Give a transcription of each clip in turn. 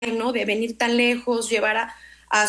¿no? De venir tan lejos, llevar a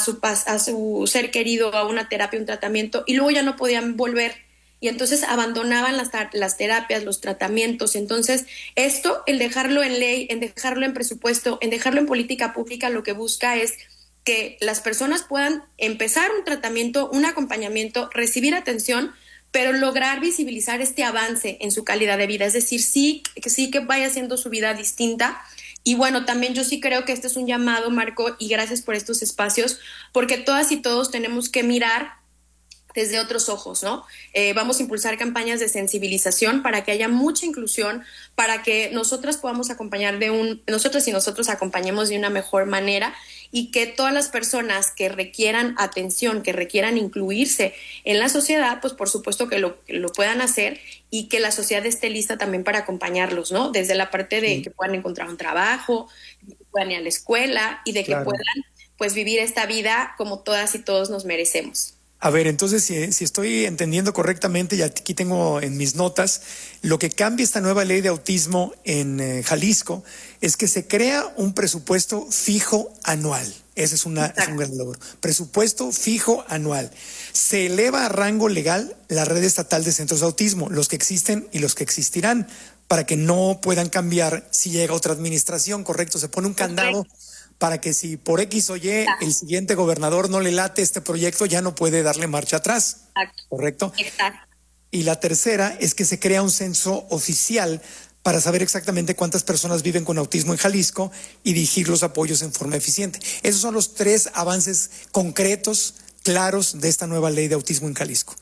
su ser querido a una terapia, un tratamiento, y luego ya no podían volver. Y entonces abandonaban las terapias, los tratamientos. Entonces, el dejarlo en ley, en dejarlo en presupuesto, en dejarlo en política pública, lo que busca es que las personas puedan empezar un tratamiento, un acompañamiento, recibir atención, pero lograr visibilizar este avance en su calidad de vida. Es decir, sí que vaya haciendo su vida distinta. Y bueno, también yo sí creo que este es un llamado, Marco, y gracias por estos espacios, porque todas y todos tenemos que mirar desde otros ojos, ¿no? Vamos a impulsar campañas de sensibilización para que haya mucha inclusión, para que nosotras podamos acompañar nosotros y nosotros acompañemos de una mejor manera, y que todas las personas que requieran atención, que requieran incluirse en la sociedad, pues por supuesto que lo puedan hacer, y que la sociedad esté lista también para acompañarlos, ¿no? Desde la parte de que puedan encontrar un trabajo, que puedan ir a la escuela y de que puedan pues vivir esta vida como todas y todos nos merecemos. A ver, entonces, si estoy entendiendo correctamente, y aquí tengo en mis notas, lo que cambia esta nueva ley de autismo en Jalisco es que se crea un presupuesto fijo anual. Ese es un gran logro. Presupuesto fijo anual. Se eleva a rango legal la red estatal de centros de autismo, los que existen y los que existirán, para que no puedan cambiar si llega otra administración, ¿correcto? Se pone un candado para que si por X o Y el siguiente gobernador no le late este proyecto, ya no puede darle marcha atrás. Exacto. ¿Correcto? Exacto. Y la tercera es que se crea un censo oficial para saber exactamente cuántas personas viven con autismo en Jalisco y dirigir los apoyos en forma eficiente. Esos son los 3 avances concretos, claros de esta nueva ley de autismo en Jalisco.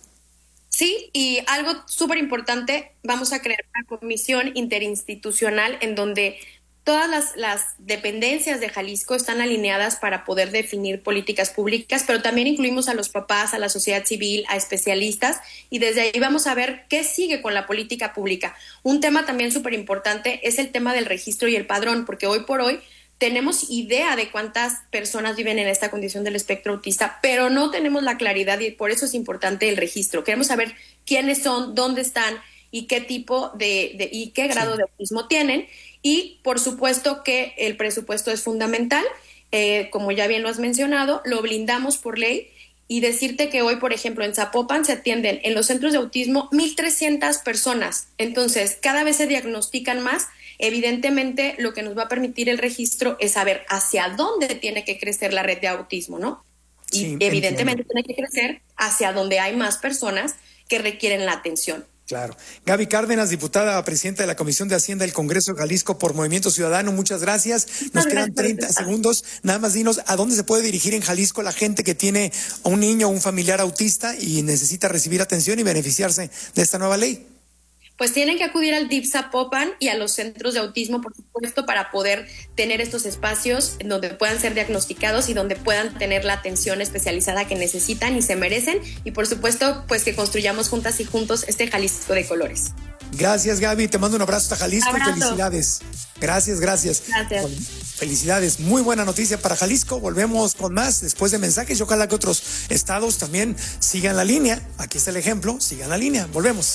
Sí, y algo súper importante, vamos a crear una comisión interinstitucional en donde todas las dependencias de Jalisco están alineadas para poder definir políticas públicas, pero también incluimos a los papás, a la sociedad civil, a especialistas, y desde ahí vamos a ver qué sigue con la política pública. Un tema también súper importante es el tema del registro y el padrón, porque hoy por hoy tenemos idea de cuántas personas viven en esta condición del espectro autista, pero no tenemos la claridad, y por eso es importante el registro. Queremos saber quiénes son, dónde están y qué tipo y qué grado de autismo tienen. Y por supuesto que el presupuesto es fundamental, como ya bien lo has mencionado, lo blindamos por ley, y decirte que hoy, por ejemplo, en Zapopan se atienden en los centros de autismo 1,300 personas. Entonces, cada vez se diagnostican más. Evidentemente, lo que nos va a permitir el registro es saber hacia dónde tiene que crecer la red de autismo, ¿no? Y evidentemente tiene que crecer hacia donde hay más personas que requieren la atención. Claro. Gaby Cárdenas, diputada presidenta de la Comisión de Hacienda del Congreso de Jalisco por Movimiento Ciudadano, muchas gracias. Nos quedan 30 segundos. Nada más dinos a dónde se puede dirigir en Jalisco la gente que tiene a un niño o un familiar autista y necesita recibir atención y beneficiarse de esta nueva ley. Pues tienen que acudir al DIF Zapopan y a los centros de autismo, por supuesto, para poder tener estos espacios donde puedan ser diagnosticados y donde puedan tener la atención especializada que necesitan y se merecen. Y por supuesto, pues que construyamos juntas y juntos este Jalisco de colores. Gracias, Gaby. Te mando un abrazo hasta Jalisco y felicidades. Gracias. Gracias. Felicidades. Muy buena noticia para Jalisco. Volvemos con más después de mensajes y ojalá que otros estados también sigan la línea. Aquí está el ejemplo. Sigan la línea. Volvemos.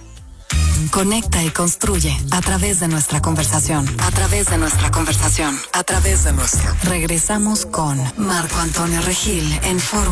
Conecta y construye a través de nuestra conversación. Regresamos con Marco Antonio Regil en Fórmula.